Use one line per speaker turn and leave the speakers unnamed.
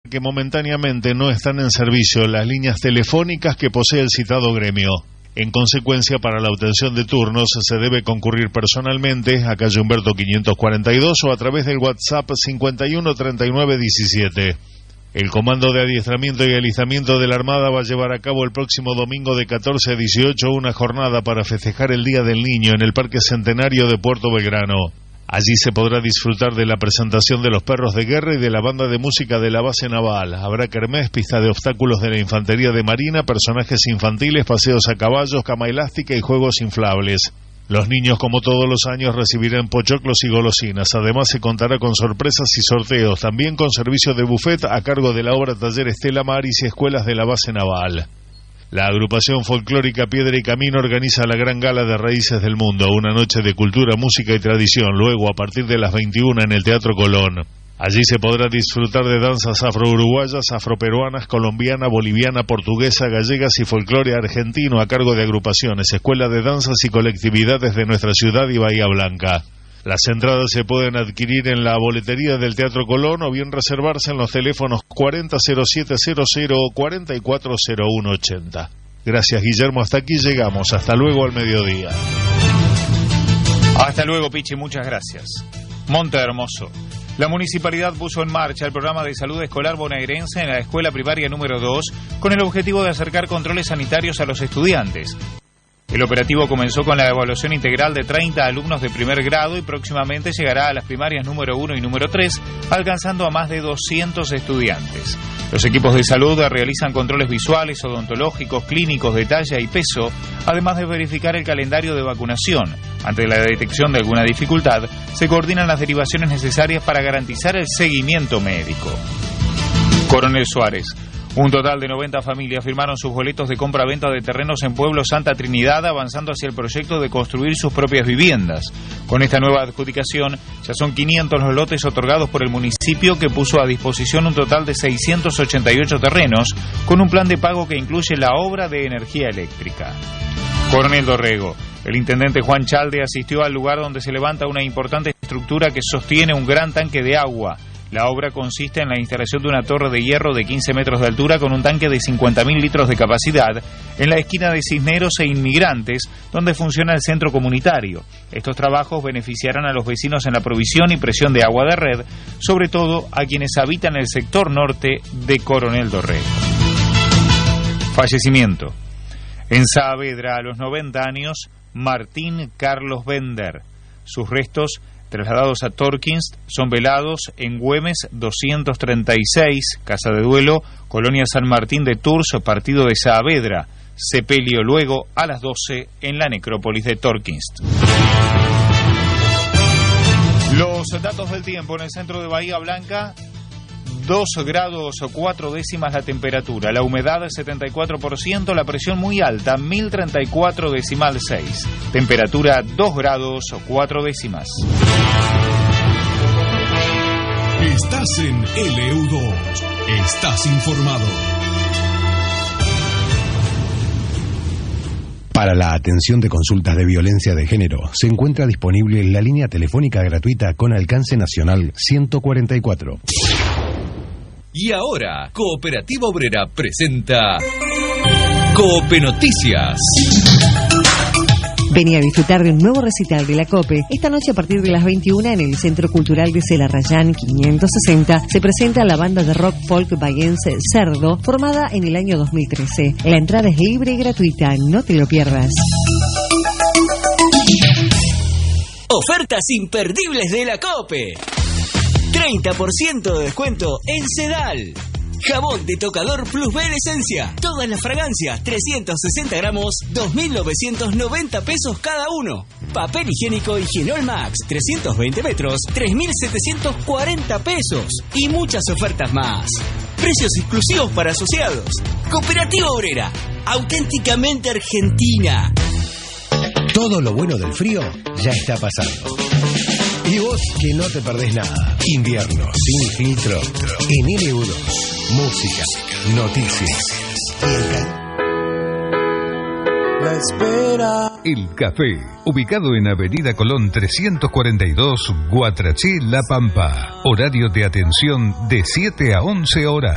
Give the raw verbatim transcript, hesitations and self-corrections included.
que momentáneamente no están en servicio las líneas telefónicas que posee el citado gremio. En consecuencia, para la obtención de turnos se debe concurrir personalmente a calle Humberto quinientos cuarenta y dos o a través del WhatsApp cincuenta y uno treinta y nueve diecisiete. El Comando de Adiestramiento y Alistamiento de la Armada va a llevar a cabo el próximo domingo de catorce a dieciocho una jornada para festejar el Día del Niño en el Parque Centenario de Puerto Belgrano. Allí se podrá disfrutar de la presentación de los perros de guerra y de la banda de música de la base naval. Habrá kermés, pista de obstáculos de la Infantería de Marina, personajes infantiles, paseos a caballos, cama elástica y juegos inflables. Los niños, como todos los años, recibirán pochoclos y golosinas. Además, se contará con sorpresas y sorteos, también con servicio de buffet a cargo de la obra Taller Estela Maris y Escuelas de la Base Naval. La agrupación folclórica Piedra y Camino organiza la gran gala de Raíces del Mundo, una noche de cultura, música y tradición, luego a partir de las veintiuna en el Teatro Colón. Allí se podrá disfrutar de danzas afro-uruguayas, afroperuanas, colombiana, boliviana, portuguesa, gallegas y folclore argentino a cargo de agrupaciones, escuelas de danzas y colectividades de nuestra ciudad y Bahía Blanca. Las entradas se pueden adquirir en la boletería del Teatro Colón o bien reservarse en los teléfonos cuarenta cero siete cero cero o cuarenta y cuatro cero uno ochenta. Gracias, Guillermo. Hasta aquí llegamos. Hasta luego al mediodía.
Hasta luego, Pichi. Muchas gracias. Monte Hermoso. La municipalidad puso en marcha el programa de salud escolar bonaerense en la escuela primaria número dos con el objetivo de acercar controles sanitarios a los estudiantes. El operativo comenzó con la evaluación integral de treinta alumnos de primer grado y próximamente llegará a las primarias número uno y número tres, alcanzando a más de doscientos estudiantes. Los equipos de salud realizan controles visuales, odontológicos, clínicos de talla y peso, además de verificar el calendario de vacunación. Ante la detección de alguna dificultad, se coordinan las derivaciones necesarias para garantizar el seguimiento médico. Coronel Suárez. Un total de noventa familias firmaron sus boletos de compra-venta de terrenos en Pueblo Santa Trinidad, avanzando hacia el proyecto de construir sus propias viviendas. Con esta nueva adjudicación, ya son quinientos los lotes otorgados por el municipio, que puso a disposición un total de seiscientos ochenta y ocho terrenos, con un plan de pago que incluye la obra de energía eléctrica. Coronel Dorrego. El intendente Juan Chalde asistió al lugar donde se levanta una importante estructura que sostiene un gran tanque de agua. La obra consiste en la instalación de una torre de hierro de quince metros de altura con un tanque de cincuenta mil litros de capacidad en la esquina de Cisneros e Inmigrantes, donde funciona el centro comunitario. Estos trabajos beneficiarán a los vecinos en la provisión y presión de agua de red, sobre todo a quienes habitan el sector norte de Coronel Dorrego. Fallecimiento. En Saavedra, a los noventa años, Martín Carlos Bender. Sus restos, trasladados a Torkins, son velados en Güemes doscientos treinta y seis, Casa de Duelo, Colonia San Martín de Tours, partido de Saavedra. Sepelio luego a las doce en la necrópolis de Torkins. Los datos del tiempo en el centro de Bahía Blanca. dos grados o cuatro décimas la temperatura, la humedad setenta y cuatro por ciento, la presión muy alta, mil treinta y cuatro decimal seis. Temperatura dos grados o cuatro décimas.
Estás en L U dos. Estás informado.
Para la atención de consultas de violencia de género, se encuentra disponible la línea telefónica gratuita con alcance nacional ciento cuarenta y cuatro.
Y ahora, Cooperativa Obrera presenta Cope Noticias.
Vení a disfrutar de un nuevo recital de la COPE. Esta noche a partir de las veintiuna en el Centro Cultural de Celarrayán quinientos sesenta se presenta la banda de rock folk bahiense Cerdo, formada en el año dos mil trece. La entrada es libre y gratuita, no te lo pierdas.
Ofertas imperdibles de la COPE. treinta por ciento de descuento en Sedal. Jabón de tocador Plus B en esencia. Todas las fragancias, trescientos sesenta gramos, dos mil novecientos noventa pesos cada uno. Papel higiénico Higienol Max, trescientos veinte metros, tres mil setecientos cuarenta pesos. Y muchas ofertas más. Precios exclusivos para asociados. Cooperativa Obrera, auténticamente argentina.
Todo lo bueno del frío ya está pasando. Y vos que no te perdés nada. Invierno sin filtro en L U dos. Música, noticias y el ca-
La espera.
El Café, ubicado en Avenida Colón trescientos cuarenta y dos, Guatraché, La Pampa. Horario de atención de siete a once horas.